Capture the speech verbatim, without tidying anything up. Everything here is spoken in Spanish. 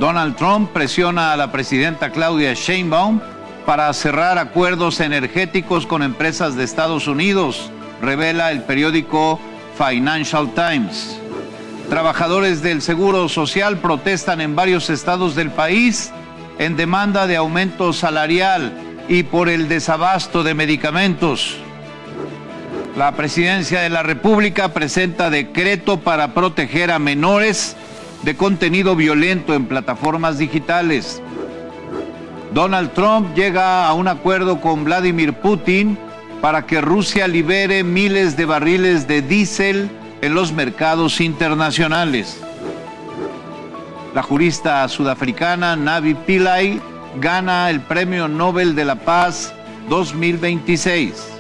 Donald Trump presiona a la presidenta Claudia Sheinbaum para cerrar acuerdos energéticos con empresas de Estados Unidos, revela el periódico Financial Times. Trabajadores del Seguro Social protestan en varios estados del país en demanda de aumento salarial y por el desabasto de medicamentos. La Presidencia de la República presenta decreto para proteger a menores de contenido violento en plataformas digitales. Donald Trump llega a un acuerdo con Vladimir Putin para que Rusia libere miles de barriles de diésel en los mercados internacionales. La jurista sudafricana Navi Pillay gana el Premio Nobel de la Paz dos mil veintiséis.